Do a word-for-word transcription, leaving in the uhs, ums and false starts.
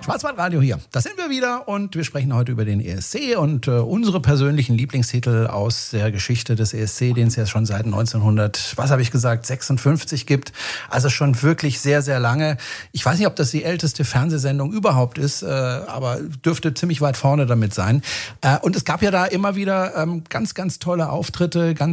Schwarzwaldradio hier. Da sind wir wieder und wir sprechen heute über den E S C und äh, unsere persönlichen Lieblingstitel aus der Geschichte des E S C, den es ja schon seit neunzehnhundert, was habe ich gesagt, sechsundfünfzig gibt. Also schon wirklich sehr, sehr lange. Ich weiß nicht, ob das die älteste Fernsehsendung überhaupt ist, äh, aber dürfte ziemlich weit vorne damit sein. Äh, und es gab ja da immer wieder ähm, ganz, ganz tolle Auftritte, ganz